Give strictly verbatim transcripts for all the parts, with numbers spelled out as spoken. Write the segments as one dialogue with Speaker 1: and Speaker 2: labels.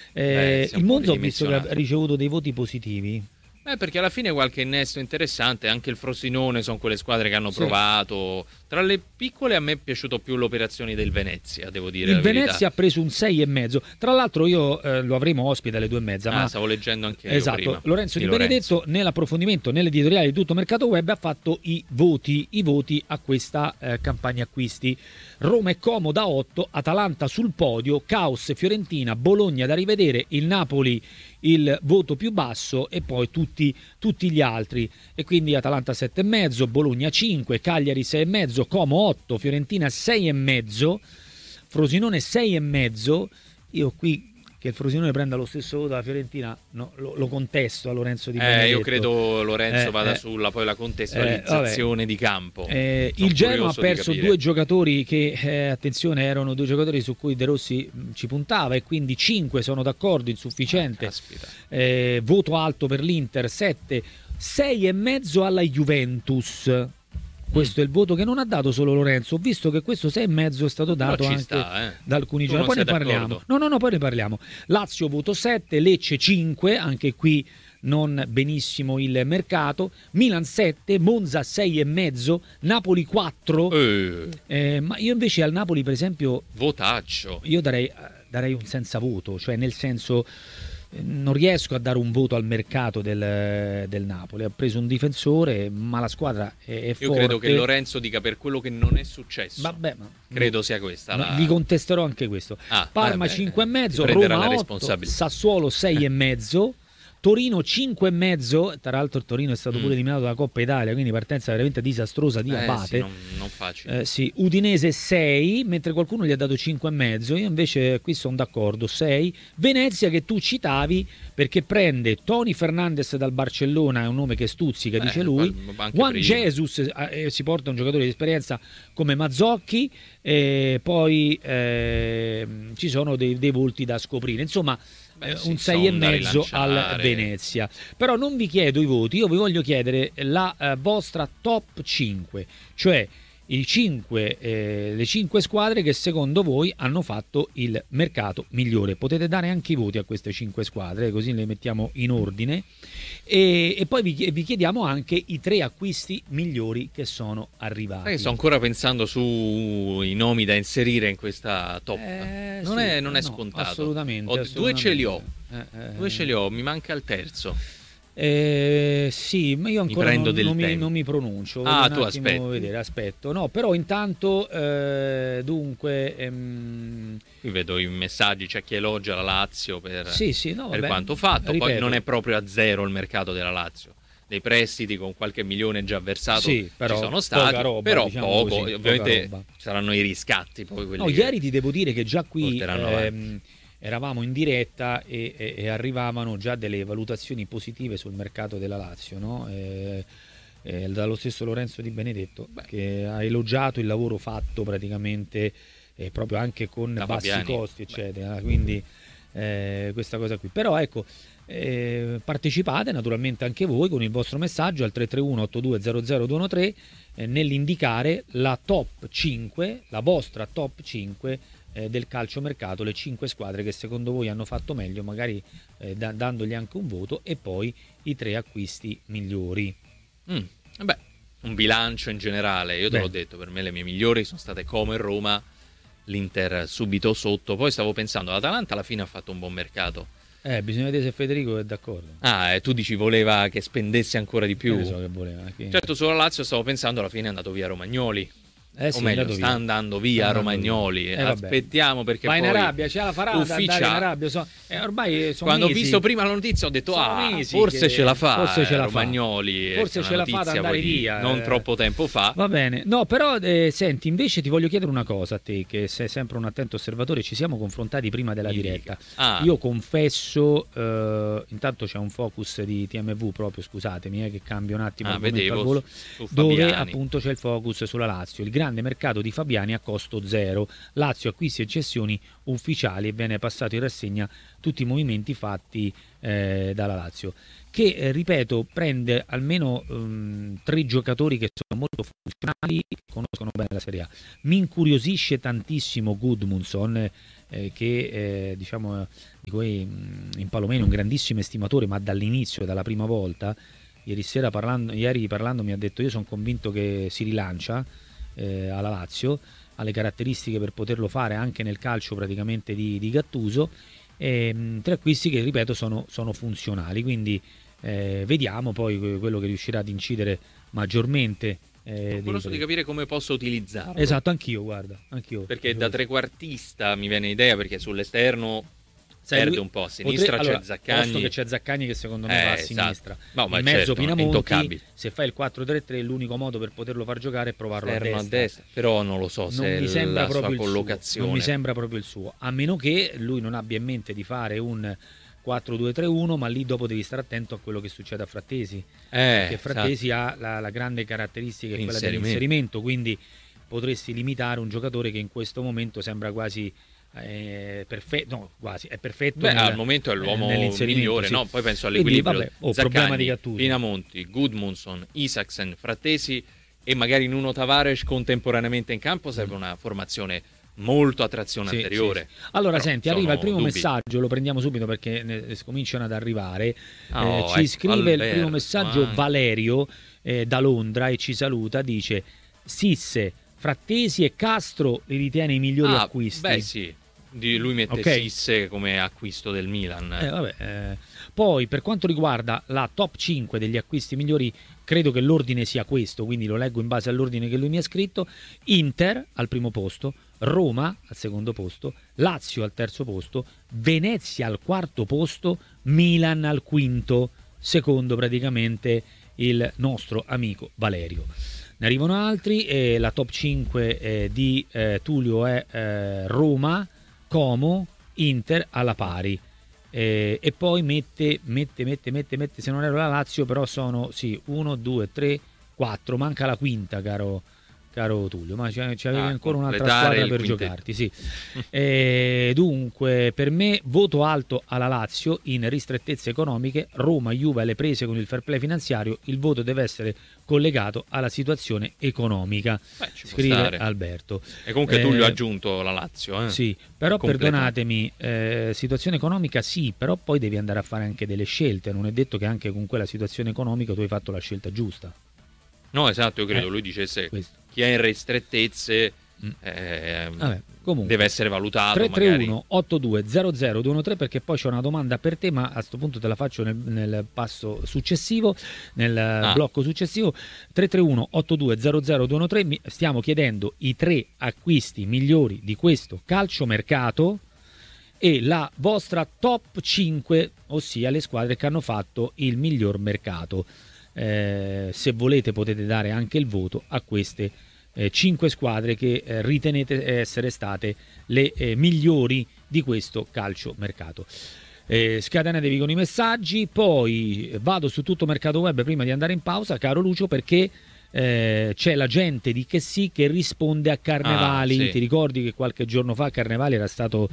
Speaker 1: Eh,
Speaker 2: Beh,
Speaker 1: il Monza ho visto che ha ricevuto dei voti positivi.
Speaker 2: Eh, perché alla fine qualche innesto interessante, anche il Frosinone sono quelle squadre che hanno sì. provato. Tra le piccole a me è piaciuto più l'operazione del Venezia, devo dire.
Speaker 1: Il
Speaker 2: la
Speaker 1: Venezia
Speaker 2: verità.
Speaker 1: ha preso un sei e mezzo. Tra l'altro io eh, lo avremo ospite alle due e mezza.
Speaker 2: Ah,
Speaker 1: ma...
Speaker 2: stavo leggendo anche
Speaker 1: esatto.
Speaker 2: io prima.
Speaker 1: Lorenzo
Speaker 2: di,
Speaker 1: Di
Speaker 2: Lorenzo.
Speaker 1: Benedetto nell'approfondimento, nell'editoriale di Tutto Mercato Web ha fatto i voti, i voti a questa eh, campagna acquisti. Roma è comoda otto, Atalanta sul podio, Caos, Fiorentina, Bologna da rivedere, il Napoli il voto più basso e poi tutti, tutti gli altri, e quindi Atalanta sette e mezzo, Bologna cinque, Cagliari sei e mezzo, Como otto, Fiorentina sei e mezzo, Frosinone sei e mezzo. Io qui che il Frosinone prenda lo stesso voto della Fiorentina no, lo, lo contesto a Lorenzo Di Benedetto.
Speaker 2: Eh, io credo Lorenzo
Speaker 1: eh,
Speaker 2: vada
Speaker 1: eh,
Speaker 2: sulla poi la contestualizzazione
Speaker 1: eh,
Speaker 2: di campo.
Speaker 1: Eh, il Genoa ha perso due giocatori che, eh, attenzione, erano due giocatori su cui De Rossi mh, ci puntava, e quindi cinque sono d'accordo, insufficiente.
Speaker 2: Ah,
Speaker 1: eh, voto alto per l'Inter, sette, sei e mezzo alla Juventus. Questo mm. è il voto che non ha dato solo Lorenzo. Ho visto che questo sei e mezzo è stato dato anche
Speaker 2: sta, eh.
Speaker 1: da alcuni
Speaker 2: tu
Speaker 1: giocatori. Poi ne parliamo.
Speaker 2: D'accordo.
Speaker 1: No, no, no, poi ne parliamo. Lazio voto sette, Lecce cinque, anche qui non benissimo il mercato. Milan sette, Monza sei e mezzo, Napoli quattro.
Speaker 2: Eh.
Speaker 1: Eh, ma io invece al Napoli, per esempio,
Speaker 2: votaccio.
Speaker 1: Io darei, darei un senza voto, cioè nel senso non riesco a dare un voto al mercato del, del Napoli. Ha preso un difensore, ma la squadra è, è forte.
Speaker 2: Io credo che Lorenzo dica per quello che non è successo.
Speaker 1: Vabbè, ma
Speaker 2: credo sia questa
Speaker 1: no,
Speaker 2: la...
Speaker 1: Gli contesterò anche questo.
Speaker 2: Ah,
Speaker 1: Parma
Speaker 2: vabbè,
Speaker 1: cinque e mezzo, Roma otto, Sassuolo sei e mezzo, Torino cinque e mezzo. Tra l'altro il Torino è stato mm. pure eliminato dalla Coppa Italia, quindi partenza veramente disastrosa di
Speaker 2: eh,
Speaker 1: Abate.
Speaker 2: Sì, non, non facile.
Speaker 1: Eh, sì. Udinese sei, mentre qualcuno gli ha dato cinque e mezzo. Io invece qui sono d'accordo, sei. Venezia, che tu citavi, perché prende Tony Fernandes dal Barcellona, è un nome che stuzzica, eh, dice lui. Juan Jesus, eh, si porta un giocatore di esperienza come Mazzocchi, e poi eh, ci sono dei, dei volti da scoprire. Insomma, Beh, sì, un sei e mezzo al Venezia. Però non vi chiedo i voti, io vi voglio chiedere la eh, vostra top cinque, cioè i cinque, eh, le cinque squadre che secondo voi hanno fatto il mercato migliore. Potete dare anche i voti a queste cinque squadre, così le mettiamo in ordine, e, e poi vi, vi chiediamo anche i tre acquisti migliori che sono arrivati.
Speaker 2: Eh, sto ancora pensando sui nomi da inserire in questa top. Eh, non, sì, è, non è
Speaker 1: no,
Speaker 2: scontato.
Speaker 1: Assolutamente,
Speaker 2: ho,
Speaker 1: assolutamente.
Speaker 2: Due ce li ho,
Speaker 1: eh, eh,
Speaker 2: due ce li ho, mi manca il terzo.
Speaker 1: Eh, sì, ma io ancora
Speaker 2: mi
Speaker 1: non, non, mi,
Speaker 2: tempo.
Speaker 1: non mi pronuncio.
Speaker 2: Ah, tu aspetti.
Speaker 1: Vedere, aspetto. No, però intanto, eh, dunque... Ehm...
Speaker 2: Qui vedo i messaggi, c'è chi elogia la Lazio per,
Speaker 1: sì, sì, no,
Speaker 2: per
Speaker 1: vabbè,
Speaker 2: quanto fatto.
Speaker 1: ripeto.
Speaker 2: Poi non è proprio a zero il mercato della Lazio. Dei prestiti con qualche milione già versato
Speaker 1: sì, però,
Speaker 2: ci sono stati,
Speaker 1: roba,
Speaker 2: però
Speaker 1: diciamo
Speaker 2: poco.
Speaker 1: Così,
Speaker 2: ovviamente saranno i riscatti. Poi quelli
Speaker 1: no, ieri ti devo dire che già qui...
Speaker 2: Ehm,
Speaker 1: eravamo in diretta e, e, e arrivavano già delle valutazioni positive sul mercato della Lazio, no? eh, eh, dallo stesso Lorenzo Di Benedetto, Beh. che ha elogiato il lavoro fatto praticamente eh, proprio anche con
Speaker 2: da
Speaker 1: bassi
Speaker 2: Fabiani.
Speaker 1: costi, eccetera. Beh. Quindi eh, questa cosa qui. Però ecco, eh, partecipate naturalmente anche voi con il vostro messaggio al tre tre uno otto due zero zero due uno tre eh, nell'indicare la top cinque, la vostra top cinque del calciomercato, le cinque squadre che secondo voi hanno fatto meglio, magari eh, da, dandogli anche un voto, e poi i tre acquisti migliori.
Speaker 2: Mm, beh, un bilancio in generale, io te beh. l'ho detto, per me le mie migliori sono state Como e Roma, l'Inter subito sotto. Poi stavo pensando, l'Atalanta alla fine ha fatto un buon mercato.
Speaker 1: Eh, bisogna vedere se Federico è d'accordo.
Speaker 2: Ah, e tu dici voleva che spendesse ancora di più?
Speaker 1: Io so che voleva. Che...
Speaker 2: Certo, sulla Lazio stavo pensando, alla fine è andato via Romagnoli.
Speaker 1: Eh sì,
Speaker 2: o meglio, sta
Speaker 1: via.
Speaker 2: andando via
Speaker 1: sta
Speaker 2: Romagnoli.
Speaker 1: Via. Eh,
Speaker 2: aspettiamo perché
Speaker 1: vai
Speaker 2: poi
Speaker 1: in Arabia, ce la farà
Speaker 2: ufficia...
Speaker 1: andare in Arabia. So... Eh, ormai sono
Speaker 2: quando
Speaker 1: mesi.
Speaker 2: ho visto prima la notizia ho detto
Speaker 1: sono
Speaker 2: ah, forse
Speaker 1: che...
Speaker 2: ce la fa
Speaker 1: forse ce la
Speaker 2: Romagnoli.
Speaker 1: Fa. Forse ce la fa ad andare via.
Speaker 2: Non
Speaker 1: eh...
Speaker 2: troppo tempo fa.
Speaker 1: Va bene. No, però eh, senti, invece ti voglio chiedere una cosa a te, che sei sempre un attento osservatore. Ci siamo confrontati prima della Mi diretta.
Speaker 2: Ah.
Speaker 1: Io confesso, eh, intanto c'è un focus di T M V proprio, scusatemi, eh, che cambio un attimo
Speaker 2: ah,
Speaker 1: al
Speaker 2: vedevo,
Speaker 1: volo,
Speaker 2: su, su
Speaker 1: dove appunto c'è il focus sulla Lazio. Il grande mercato di Fabiani a costo zero, Lazio acquisti e cessioni ufficiali, e viene passato in rassegna tutti i movimenti fatti eh, dalla Lazio, che eh, ripeto prende almeno um, tre giocatori che sono molto funzionali, che conoscono bene la Serie A. Mi incuriosisce tantissimo Gudmundsson, eh, che eh, diciamo e in Palomeni un grandissimo estimatore, ma dall'inizio, dalla prima volta. Ieri sera parlando, ieri parlando mi ha detto: io sono convinto che si rilancia eh, alla Lazio, ha le caratteristiche per poterlo fare anche nel calcio praticamente di, di Gattuso, e, mh, tre acquisti che ripeto sono, sono funzionali, quindi eh, vediamo poi quello che riuscirà ad incidere maggiormente. Eh,
Speaker 2: curioso di capire come posso utilizzarlo.
Speaker 1: Esatto, anch'io, guarda, anch'io.
Speaker 2: Perché da trequartista mi viene idea, perché sull'esterno
Speaker 1: Sai,
Speaker 2: perde
Speaker 1: lui,
Speaker 2: un po', a sinistra
Speaker 1: potre,
Speaker 2: c'è
Speaker 1: allora,
Speaker 2: Zaccagni.
Speaker 1: Posto che c'è Zaccagni che secondo me
Speaker 2: eh,
Speaker 1: va a
Speaker 2: esatto.
Speaker 1: sinistra.
Speaker 2: No, ma
Speaker 1: in mezzo
Speaker 2: certo,
Speaker 1: Pinamonti, se fai il quattro tre tre l'unico modo per poterlo far giocare è provarlo a destra.
Speaker 2: a destra. Però non lo so
Speaker 1: non
Speaker 2: se
Speaker 1: mi
Speaker 2: è
Speaker 1: sembra
Speaker 2: la
Speaker 1: proprio
Speaker 2: sua
Speaker 1: il
Speaker 2: collocazione.
Speaker 1: Suo. Non mi sembra proprio il suo, a meno che lui non abbia in mente di fare un quattro due tre uno, ma lì dopo devi stare attento a quello che succede a Frattesi,
Speaker 2: eh,
Speaker 1: perché Frattesi
Speaker 2: esatto.
Speaker 1: ha la, la grande caratteristica è quella
Speaker 2: L'inserimento.
Speaker 1: dell'inserimento, quindi potresti limitare un giocatore che in questo momento sembra quasi eh, perfetto, no, quasi è perfetto.
Speaker 2: Beh,
Speaker 1: nel,
Speaker 2: al momento è l'uomo
Speaker 1: eh,
Speaker 2: migliore,
Speaker 1: sì.
Speaker 2: no? Poi penso
Speaker 1: Quindi,
Speaker 2: all'equilibrio.
Speaker 1: vabbè, oh,
Speaker 2: Zaccagni,
Speaker 1: problema di Gattuso.
Speaker 2: Pinamonti, Gudmundsson, Isaksen, Frattesi e magari Nuno Tavares contemporaneamente in campo serve una formazione molto a trazione
Speaker 1: sì,
Speaker 2: anteriore.
Speaker 1: sì. Allora
Speaker 2: Però
Speaker 1: senti, arriva il primo
Speaker 2: dubbi.
Speaker 1: messaggio, lo prendiamo subito perché ne, cominciano ad arrivare.
Speaker 2: Oh,
Speaker 1: eh, ci
Speaker 2: ecco,
Speaker 1: scrive
Speaker 2: Alberto,
Speaker 1: il primo messaggio
Speaker 2: anche.
Speaker 1: Valerio eh, da Londra e ci saluta, dice: Sisse, Frattesi e Castro li ritiene i migliori
Speaker 2: ah,
Speaker 1: acquisti.
Speaker 2: Beh sì, di lui mette
Speaker 1: Okay.
Speaker 2: Sisse come acquisto del Milan.
Speaker 1: Eh, vabbè, eh. Poi per quanto riguarda la top cinque degli acquisti migliori, credo che l'ordine sia questo, quindi lo leggo in base all'ordine che lui mi ha scritto: Inter al primo posto, Roma al secondo posto, Lazio al terzo posto, Venezia al quarto posto, Milan al quinto, secondo praticamente il nostro amico Valerio. Ne arrivano altri, e la top cinque eh, di eh, Tullio è eh, Roma, Como, Inter alla pari. Eh, e poi mette, mette, mette, mette, mette, se non ero la Lazio, però sono, sì, uno, due, tre, quattro, manca la quinta, caro, caro Tullio, ma c'è, c'avevi
Speaker 2: Ah,
Speaker 1: ancora un'altra
Speaker 2: completare
Speaker 1: squadra
Speaker 2: il
Speaker 1: per
Speaker 2: quintetto.
Speaker 1: giocarti, sì. Eh, dunque, per me, voto alto alla Lazio in ristrettezze economiche. Roma, Juve alle prese con il fair play finanziario, il voto deve essere collegato alla situazione economica.
Speaker 2: Beh, ci può
Speaker 1: Scrive
Speaker 2: stare.
Speaker 1: Alberto.
Speaker 2: E comunque
Speaker 1: Eh,
Speaker 2: Tullio ha aggiunto la Lazio. Eh?
Speaker 1: Sì, però
Speaker 2: Completa.
Speaker 1: perdonatemi, eh, situazione economica sì, però poi devi andare a fare anche delle scelte, non è detto che anche con quella situazione economica tu hai fatto la scelta giusta.
Speaker 2: No, esatto, io credo
Speaker 1: Eh,
Speaker 2: lui dicesse
Speaker 1: questo.
Speaker 2: chi è in ristrettezze
Speaker 1: Mm.
Speaker 2: eh,
Speaker 1: Vabbè, comunque
Speaker 2: deve essere valutato
Speaker 1: tre tre
Speaker 2: magari.
Speaker 1: uno otto due zero zero due uno tre, perché poi c'è una domanda per te, ma a questo punto te la faccio nel, nel passo successivo, nel
Speaker 2: Ah.
Speaker 1: blocco successivo. Tre tre uno otto due zero zero due uno tre, mi- stiamo chiedendo i tre acquisti migliori di questo calciomercato e la vostra top cinque, ossia le squadre che hanno fatto il miglior mercato. Eh, se volete potete dare anche il voto a queste eh, cinque squadre che eh, ritenete essere state le eh, migliori di questo calciomercato. Eh, scatenatevi con i messaggi, poi vado su tutto Mercato Web prima di andare in pausa, caro Lucio, perché eh, c'è la gente di Che sì che risponde a Carnevali.
Speaker 2: Ah, sì.
Speaker 1: Ti ricordi che qualche giorno fa Carnevali era stato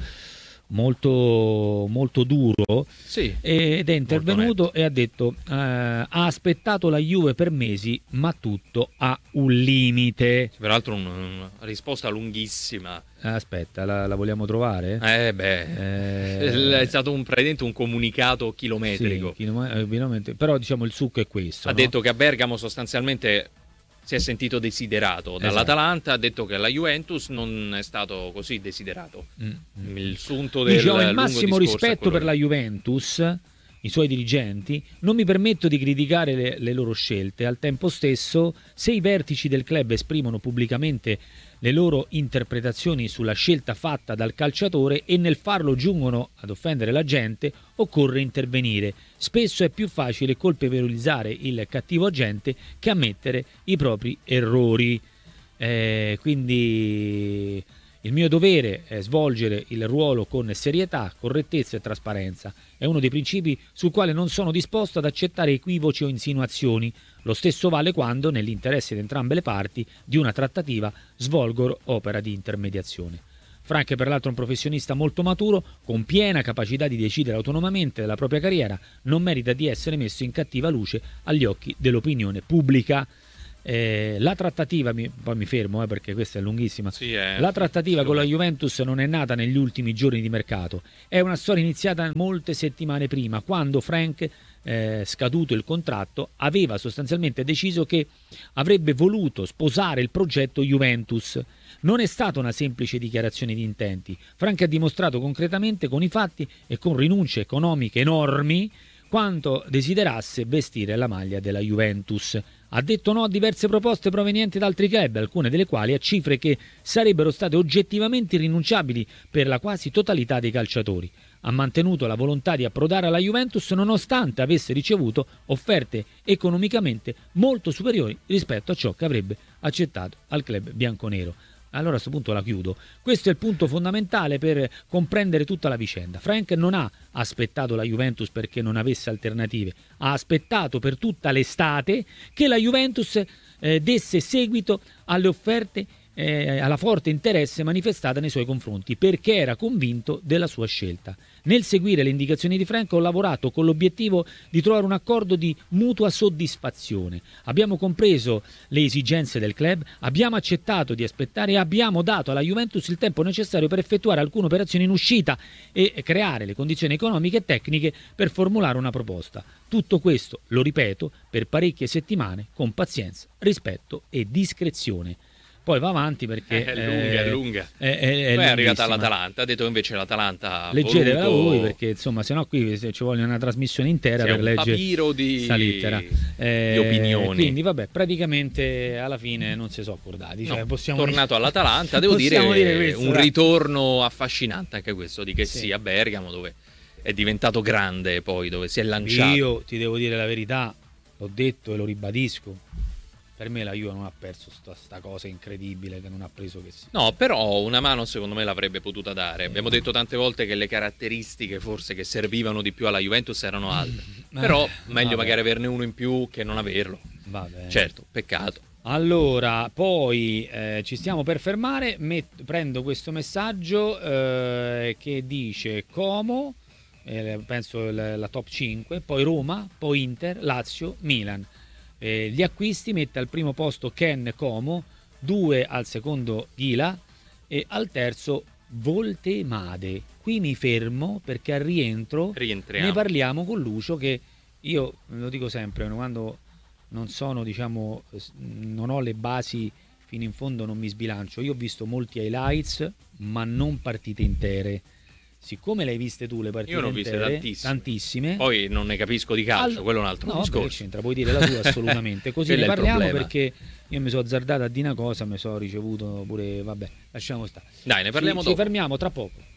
Speaker 1: molto molto duro,
Speaker 2: Sì.
Speaker 1: ed è intervenuto e ha detto eh, ha aspettato la Juve per mesi, ma tutto ha un limite.
Speaker 2: Peraltro un- una risposta lunghissima.
Speaker 1: Aspetta, la, la vogliamo trovare?
Speaker 2: Eh beh,
Speaker 1: Eh,
Speaker 2: è stato un, praticamente un comunicato chilometrico.
Speaker 1: sì, chilo- eh, veramente. Però diciamo il succo è questo,
Speaker 2: Ha
Speaker 1: no?
Speaker 2: detto che a Bergamo sostanzialmente si è sentito desiderato dall'Atalanta, ha detto che la Juventus non è stato così desiderato.
Speaker 1: Mm, mm.
Speaker 2: Il sunto del
Speaker 1: Dice: ho il
Speaker 2: lungo
Speaker 1: massimo
Speaker 2: discorso è
Speaker 1: rispetto
Speaker 2: quello
Speaker 1: per la
Speaker 2: lì.
Speaker 1: Juventus, i suoi dirigenti, non mi permetto di criticare le, le loro scelte. Al tempo stesso, se i vertici del club esprimono pubblicamente le loro interpretazioni sulla scelta fatta dal calciatore e nel farlo giungono ad offendere la gente, occorre intervenire. Spesso è più facile colpevolizzare il cattivo agente che ammettere i propri errori. Eh, quindi il mio dovere è svolgere il ruolo con serietà, correttezza e trasparenza. È uno dei principi sul quale non sono disposto ad accettare equivoci o insinuazioni. Lo stesso vale quando, nell'interesse di entrambe le parti, di una trattativa svolgo opera di intermediazione. Frank è peraltro un professionista molto maturo, con piena capacità di decidere autonomamente della propria carriera, non merita di essere messo in cattiva luce agli occhi dell'opinione pubblica. Eh, la trattativa, mi, poi mi fermo eh, perché questa è lunghissima.
Speaker 2: Sì, eh,
Speaker 1: la trattativa
Speaker 2: sì,
Speaker 1: con la
Speaker 2: sì.
Speaker 1: Juventus non è nata negli ultimi giorni di mercato, è una storia iniziata molte settimane prima, quando Frank, eh, scaduto il contratto, aveva sostanzialmente deciso che avrebbe voluto sposare il progetto Juventus. Non è stata una semplice dichiarazione di intenti. Frank ha dimostrato concretamente con i fatti e con rinunce economiche enormi quanto desiderasse vestire la maglia della Juventus. Ha detto no a diverse proposte provenienti da altri club, alcune delle quali a cifre che sarebbero state oggettivamente irrinunciabili per la quasi totalità dei calciatori. Ha mantenuto la volontà di approdare alla Juventus nonostante avesse ricevuto offerte economicamente molto superiori rispetto a ciò che avrebbe accettato al club bianconero. Allora a questo punto la chiudo. Questo è il punto fondamentale per comprendere tutta la vicenda. Frank non ha aspettato la Juventus perché non avesse alternative, ha aspettato per tutta l'estate che la Juventus eh, desse seguito alle offerte, eh, alla forte interesse manifestata nei suoi confronti, perché era convinto della sua scelta. Nel seguire le indicazioni di Frank ho lavorato con l'obiettivo di trovare un accordo di mutua soddisfazione. Abbiamo compreso le esigenze del club, abbiamo accettato di aspettare e abbiamo dato alla Juventus il tempo necessario per effettuare alcune operazioni in uscita e creare le condizioni economiche e tecniche per formulare una proposta. Tutto questo, lo ripeto, per parecchie settimane, con pazienza, rispetto e discrezione. Poi va avanti perché
Speaker 2: è lunga, è lunga.
Speaker 1: È, è, è
Speaker 2: Poi è arrivata all'Atalanta, ha detto che invece l'Atalanta ha
Speaker 1: leggetela
Speaker 2: voluto...
Speaker 1: voi perché insomma sennò qui ci vuole una trasmissione intera
Speaker 2: C'è
Speaker 1: per
Speaker 2: un
Speaker 1: leggere
Speaker 2: papiro di...
Speaker 1: sta lettera eh,
Speaker 2: di opinioni.
Speaker 1: Quindi vabbè, praticamente alla fine non si sono accordati, cioè,
Speaker 2: no,
Speaker 1: possiamo
Speaker 2: tornato dire... all'Atalanta, devo dire,
Speaker 1: dire questo,
Speaker 2: un
Speaker 1: dai.
Speaker 2: ritorno affascinante anche questo di che
Speaker 1: sì.
Speaker 2: sia Bergamo, dove è diventato grande, poi dove si è lanciato.
Speaker 1: Io ti devo dire la verità, l'ho detto e lo ribadisco, per me la Juve non ha perso sta, sta cosa incredibile che non ha preso che sia.
Speaker 2: No, però una mano secondo me l'avrebbe potuta dare. Eh, Abbiamo no. detto tante volte che le caratteristiche forse che servivano di più alla Juventus erano altre. Mm, però eh, meglio vabbè. magari averne uno in più che non averlo.
Speaker 1: Vabbè.
Speaker 2: Certo, peccato.
Speaker 1: Allora, poi eh, ci stiamo per fermare, Met- prendo questo messaggio eh, che dice Como, eh, penso la, la top cinque, poi Roma, poi Inter, Lazio, Milan. Eh, gli acquisti mette al primo posto Ken Como, due al secondo Ghila e al terzo Voltemade. Qui mi fermo perché al rientro
Speaker 2: Rientriamo.
Speaker 1: ne parliamo con Lucio, che io lo dico sempre, quando non sono, diciamo, non ho le basi fino in fondo, non mi sbilancio. Io ho visto molti highlights ma non partite intere. Siccome le hai viste tu le partite
Speaker 2: io ne ho viste
Speaker 1: intere,
Speaker 2: tantissime.
Speaker 1: tantissime,
Speaker 2: poi non ne capisco di calcio, All... quello è un altro
Speaker 1: no,
Speaker 2: discorso.
Speaker 1: Che c'entra, puoi dire la tua assolutamente. Così ne parliamo perché io mi sono azzardato a dire una cosa, mi sono ricevuto pure, vabbè, lasciamo stare.
Speaker 2: Dai, ne parliamo
Speaker 1: ci,
Speaker 2: dopo.
Speaker 1: Ci fermiamo tra poco.